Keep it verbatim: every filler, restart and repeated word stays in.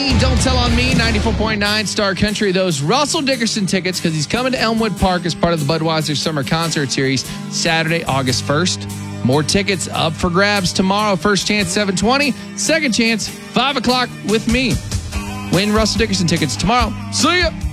Hey, Don't Tell on Me, ninety-four point nine Star Country. Those Russell Dickerson tickets, because he's coming to Elmwood Park as part of the Budweiser Summer Concert Series Saturday, August first. More tickets up for grabs tomorrow. First chance, seven twenty. Second chance, five o'clock with me. Win Russell Dickerson tickets tomorrow. See ya.